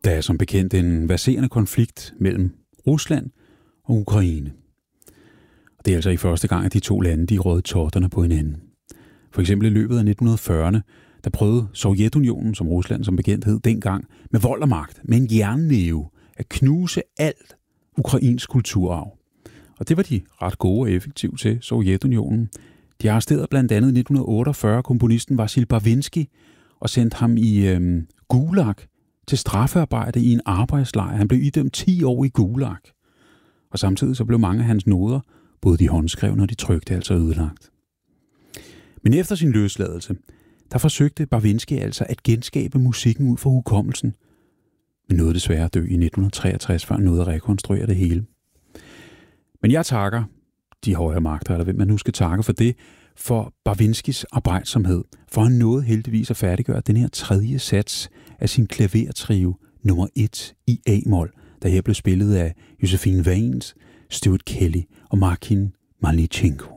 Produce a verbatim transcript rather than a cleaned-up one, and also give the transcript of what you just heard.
Der er som bekendt en verserende konflikt mellem Rusland og Ukraine. Og det er altså i første gang, at de to lande de rådede totterne på hinanden. For eksempel i løbet af nitten fyrrerne, der prøvede Sovjetunionen, som Rusland som bekendt hed dengang, med vold og magt, med en jernnæve, at knuse alt ukrainsk kulturarv. Og det var de ret gode og effektive til, Sovjetunionen. De arresterede blandt andet i nitten otteogfyrre komponisten Vasil Barvinsky og sendte ham i øhm, Gulag til straffearbejde i en arbejdslejr. Han blev idømt ti år i Gulag. Og samtidig så blev mange af hans noder, både de håndskrevne og de trykte, altså ødelagt. Men efter sin løsladelse, der forsøgte Barvinsky altså at genskabe musikken ud fra hukommelsen, men nåede desværre at dø i nitten treogtres, før han nåede at rekonstruere det hele. Men jeg takker de højere magter, eller hvem man nu skal takke for det, for Barvinskys arbejdsomhed, for han nåede heldigvis at færdiggøre den her tredje sats af sin klavertrio nummer et i A-mol, der her blev spillet af Josephine Vance, Stuart Kelly og Markin Malnichenko.